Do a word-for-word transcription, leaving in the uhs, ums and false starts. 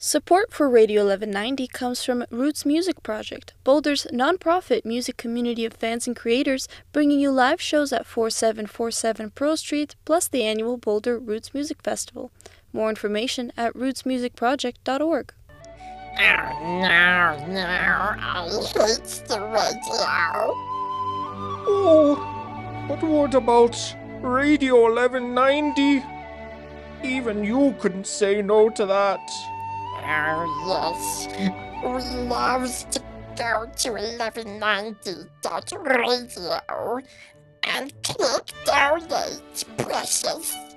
Support for Radio eleven ninety comes from Roots Music Project, Boulder's nonprofit music community of fans and creators, bringing you live shows at forty-seven forty-seven Pearl Street, plus the annual Boulder Roots Music Festival. More information at roots music project dot org. Oh, no, no, I hate the radio. Oh, but what about Radio eleven ninety? Even you couldn't say no to that. Oh, yes. We love to go to eleven ninety dot radio and click donate, precious.